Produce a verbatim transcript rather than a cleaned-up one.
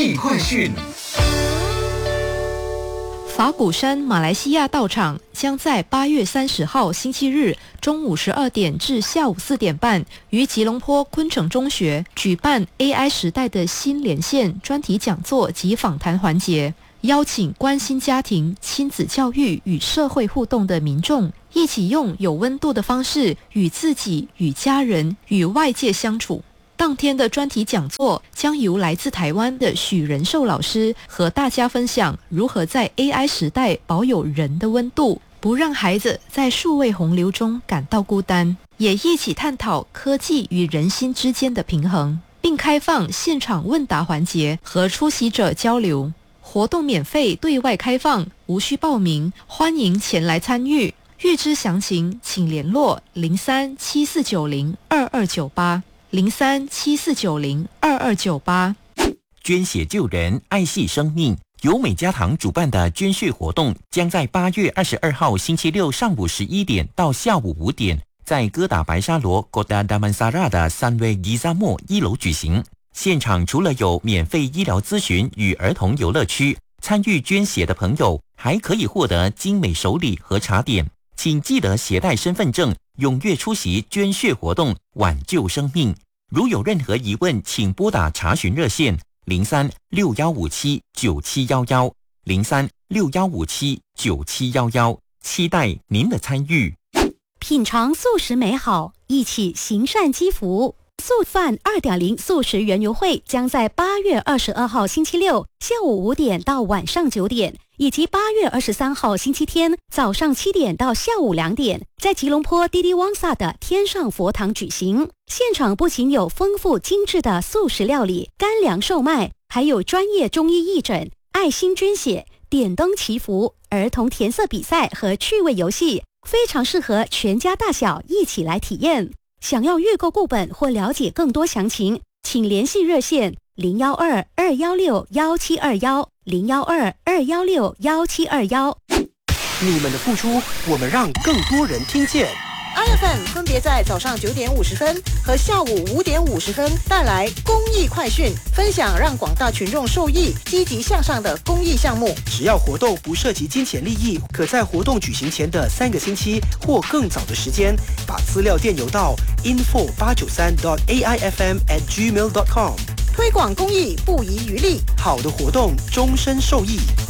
艺快讯。 法鼓山马来西亚道场将在八月三十号星期日中午十二点至下午四点半，于吉隆坡昆城中学举办 A I 时代的新连线专题讲座及访谈环节，邀请关心家庭、亲子教育与社会互动的民众，一起用有温度的方式与自己、与家人、与外界相处。当天的专题讲座将由来自台湾的许仁寿老师和大家分享如何在 A I 时代保有人的温度，不让孩子在数位洪流中感到孤单，也一起探讨科技与人心之间的平衡，并开放现场问答环节和出席者交流。活动免费对外开放，无需报名，欢迎前来参与。预知详情请联络零三七四九零二二九八。零三七四九零二二九八。 捐血救人，爱惜生命。由美家堂主办的捐血活动将在八月二十二号星期六上午十一点到下午五点，在哥打白沙罗 Kota Damansara 的三位伊萨莫一楼举行。现场除了有免费医疗咨询与儿童游乐区，参与捐血的朋友还可以获得精美手礼和茶点。请记得携带身份证，踊跃出席捐血活动，挽救生命。如有任何疑问，请拨打查询热线零三六幺五七九七幺幺零三六幺五七九七幺幺，期待您的参与。 品尝素食美好，一起行善积福。素饭 二点零 素食园游会将在八月二十二号星期六下午五点到晚上九点，以及八月二十三号星期天早上七点到下午两点，在吉隆坡滴滴旺萨的天上佛堂举行。现场不仅有丰富精致的素食料理、干粮售卖，还有专业中医义诊、爱心捐血、点灯祈福、儿童填色比赛和趣味游戏，非常适合全家大小一起来体验。想要预购顾本或了解更多详情，请联系热线零幺二二幺六幺七二幺零幺二二幺六幺七二幺。 你们的付出，我们让更多人听见。 I F M 分别在早上九点五十分和下午五点五十分带来公益快讯，分享让广大群众受益、积极向上的公益项目。 只要活动不涉及金钱利益，可在活动举行前的三个星期或更早的时间，把资料电邮到 info 八九三 dot a i f m at gmail dot com。 推广公益不遗余力， 好的活动终身受益。